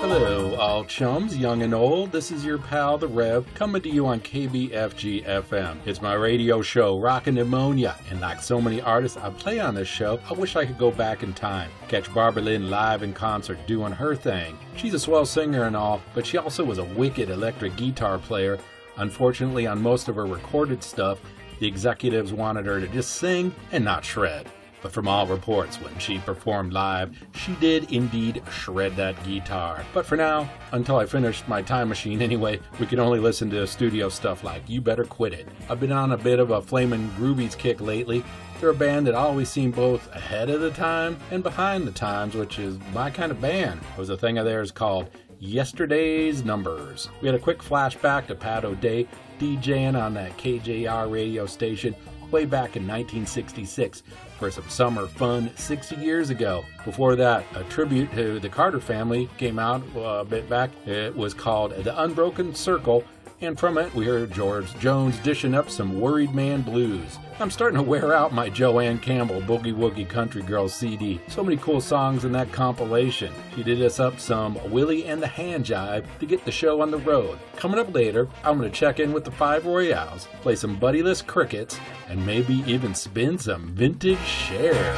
Hello, all chums, young and old. This is your pal, The Rev, coming to you on KBFG FM. It's my radio show, Rockin' Pneumonia. And like so many artists I play on this show, I wish I could go back in time. Catch Barbara Lynn live in concert doing her thing. She's a swell singer and all, but she also was a wicked electric guitar player. Unfortunately, on most of her recorded stuff, the executives wanted her to just sing and not shred. But from all reports, when she performed live, she did indeed shred that guitar. But for now, until I finished my time machine anyway, we can only listen to studio stuff like You Better Quit It. I've been on a bit of a Flamin' Groovies kick lately. They're a band that always seemed both ahead of the time and behind the times, which is my kind of band. It was a thing of theirs called Yesterday's Numbers. We had a quick flashback to Pat O'Day DJing on that KJR radio station way back in 1966 for some summer fun 60 years ago. Before that, a tribute to the Carter family came out a bit back. It was called The Unbroken Circle, and from it we heard George Jones dishing up some Worried Man blues. I'm starting to wear out my Joanne Campbell Boogie Woogie Country Girls CD. So many cool songs in that compilation. She did us up some Willie and the Hand Jive to get the show on the road. Coming up later, I'm going to check in with the Five Royales, play some Buddyless Crickets, and maybe even spin some vintage Cher.